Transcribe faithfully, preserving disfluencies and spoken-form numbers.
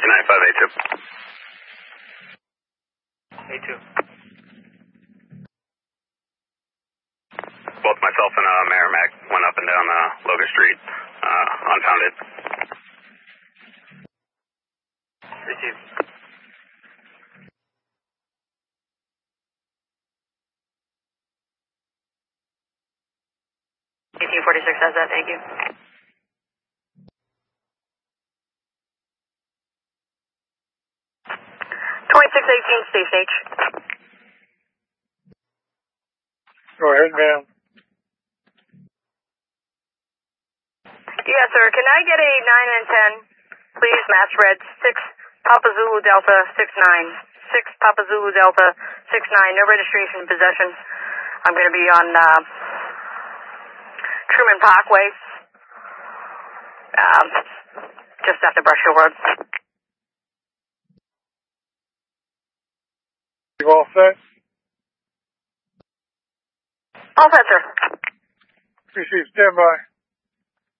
Roger ninety-five, A two. A two. Both myself and uh, Merrimack went up and down uh, Logan Street, uh, unfounded. Receive. eighteen forty-six has that, thank you. twenty-six eighteen, Station H. Go ahead, ma'am. Yes, sir. Can I get a nine and ten, please? Match red six Papa Zulu Delta six nine six Papa Zulu Delta six nine. No registration possession. I'm going to be on uh, Truman Parkway, um, just after Brush Hill Road. You all set? All set, sir. Receive, stand by.